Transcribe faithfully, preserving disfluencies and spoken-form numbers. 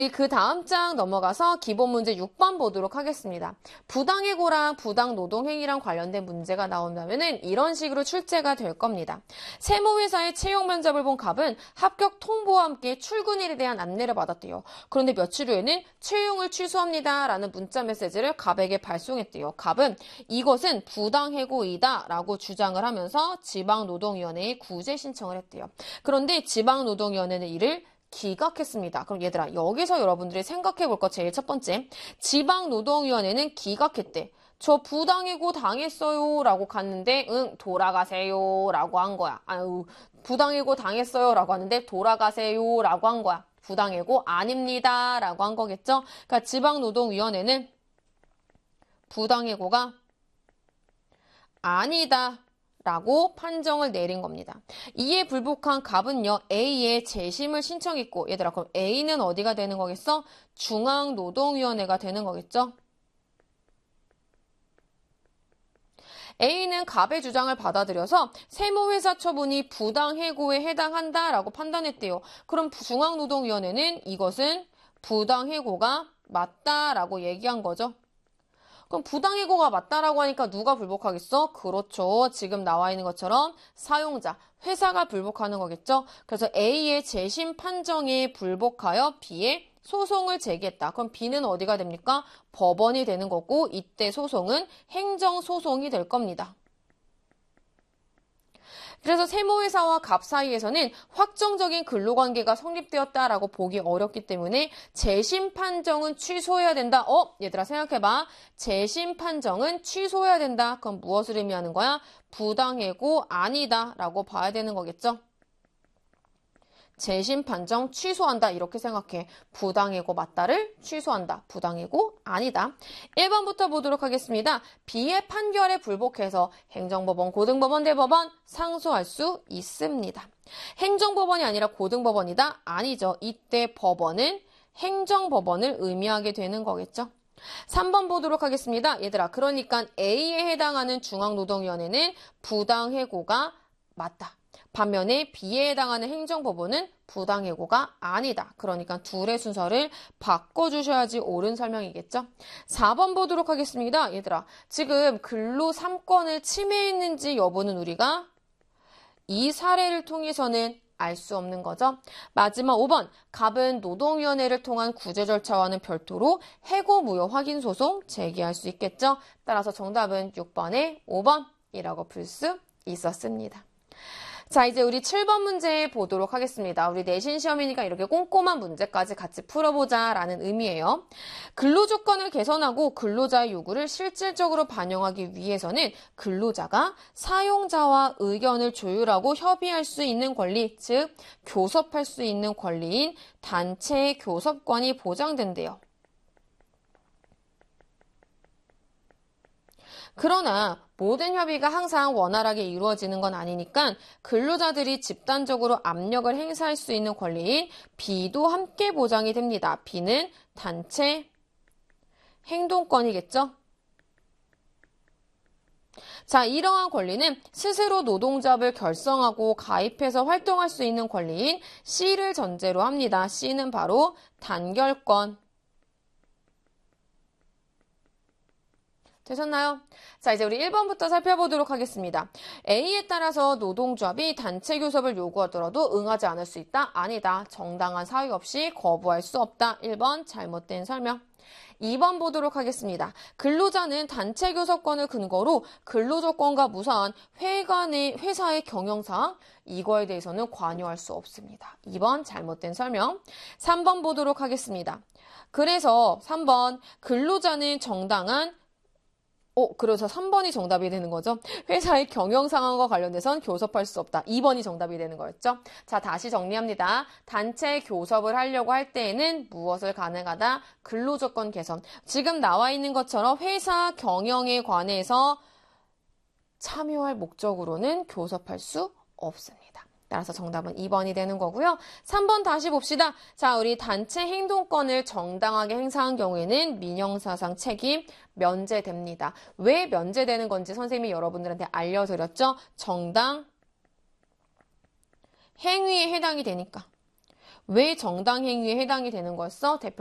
그 다음 장 넘어가서 기본 문제 육 번 보도록 하겠습니다. 부당해고랑 부당노동행위랑 관련된 문제가 나온다면은 이런 식으로 출제가 될 겁니다. 세무회사의 채용 면접을 본 갑은 합격 통보와 함께 출근일에 대한 안내를 받았대요. 그런데 며칠 후에는 채용을 취소합니다 라는 문자 메시지를 갑에게 발송했대요. 갑은 이것은 부당해고이다 라고 주장을 하면서 지방노동위원회에 구제 신청을 했대요. 그런데 지방노동위원회는 이를 기각했습니다. 그럼 얘들아, 여기서 여러분들이 생각해 볼 것 제일 첫 번째, 지방노동위원회는 기각했대. 저 부당해고 당했어요 라고 갔는데 응 돌아가세요 라고 한 거야. 아유, 부당해고 당했어요 라고 하는데 돌아가세요 라고 한 거야. 부당해고 아닙니다 라고 한 거겠죠. 그러니까 지방노동위원회는 부당해고가 아니다 라고 판정을 내린 겁니다. 이에 불복한 갑은요, A의 재심을 신청했고, 얘들아, 그럼 A는 어디가 되는 거겠어? 중앙노동위원회가 되는 거겠죠? A는 갑의 주장을 받아들여서 세무회사 처분이 부당해고에 해당한다라고 판단했대요. 그럼 중앙노동위원회는 이것은 부당해고가 맞다라고 얘기한 거죠. 그럼 부당해고가 맞다라고 하니까 누가 불복하겠어? 그렇죠. 지금 나와 있는 것처럼 사용자, 회사가 불복하는 거겠죠. 그래서 A의 재심 판정에 불복하여 B의 소송을 제기했다. 그럼 B는 어디가 됩니까? 법원이 되는 거고 이때 소송은 행정소송이 될 겁니다. 그래서 세무회사와 갑 사이에서는 확정적인 근로관계가 성립되었다라고 보기 어렵기 때문에 재심 판정은 취소해야 된다. 어? 얘들아 생각해봐. 재심 판정은 취소해야 된다. 그럼 무엇을 의미하는 거야? 부당해고 아니다 라고 봐야 되는 거겠죠. 재심 판정 취소한다 이렇게 생각해. 부당해고 맞다를 취소한다. 부당해고 아니다. 일 번부터 보도록 하겠습니다. B의 판결에 불복해서 행정법원, 고등법원, 대법원 상소할 수 있습니다. 행정법원이 아니라 고등법원이다? 아니죠. 이때 법원은 행정법원을 의미하게 되는 거겠죠. 삼 번 보도록 하겠습니다. 얘들아, 그러니까 A에 해당하는 중앙노동위원회는 부당해고가 맞다. 반면에 B에 해당하는 행정법원은 부당해고가 아니다. 그러니까 둘의 순서를 바꿔주셔야지 옳은 설명이겠죠. 사 번 보도록 하겠습니다. 얘들아, 지금 근로 삼 권을 침해했는지 여부는 우리가 이 사례를 통해서는 알 수 없는 거죠. 마지막 오 번, 갑은 노동위원회를 통한 구제 절차와는 별도로 해고 무효 확인 소송 제기할 수 있겠죠. 따라서 정답은 육 번에 오 번이라고 풀 수 있었습니다. 자, 이제 우리 칠 번 문제 보도록 하겠습니다. 우리 내신 시험이니까 이렇게 꼼꼼한 문제까지 같이 풀어보자 라는 의미예요. 근로조건을 개선하고 근로자의 요구를 실질적으로 반영하기 위해서는 근로자가 사용자와 의견을 조율하고 협의할 수 있는 권리, 즉 교섭할 수 있는 권리인 단체 교섭권이 보장된대요. 그러나 모든 협의가 항상 원활하게 이루어지는 건 아니니까 근로자들이 집단적으로 압력을 행사할 수 있는 권리인 B도 함께 보장이 됩니다. B는 단체 행동권이겠죠? 자, 이러한 권리는 스스로 노동조합을 결성하고 가입해서 활동할 수 있는 권리인 C를 전제로 합니다. C는 바로 단결권. 되셨나요? 자, 이제 우리 일 번부터 살펴보도록 하겠습니다. A에 따라서 노동조합이 단체 교섭을 요구하더라도 응하지 않을 수 있다? 아니다. 정당한 사유 없이 거부할 수 없다. 일 번 잘못된 설명. 이 번 보도록 하겠습니다. 근로자는 단체 교섭권을 근거로 근로조건과 무사한 회관의, 회사의 경영사항, 이거에 대해서는 관여할 수 없습니다. 이 번 잘못된 설명. 삼 번 보도록 하겠습니다. 그래서 삼 번 근로자는 정당한 어, 그래서 삼 번이 정답이 되는 거죠. 회사의 경영 상황과 관련돼선 교섭할 수 없다. 이 번이 정답이 되는 거였죠. 자, 다시 정리합니다. 단체 교섭을 하려고 할 때에는 무엇을 가능하다? 근로조건 개선. 지금 나와 있는 것처럼 회사 경영에 관해서 참여할 목적으로는 교섭할 수 없습니다. 따라서 정답은 이 번이 되는 거고요. 삼 번 다시 봅시다. 자, 우리 단체 행동권을 정당하게 행사한 경우에는 민형사상 책임 면제됩니다. 왜 면제되는 건지 선생님이 여러분들한테 알려드렸죠? 정당 행위에 해당이 되니까. 왜 정당 행위에 해당이 되는 거였어? 대표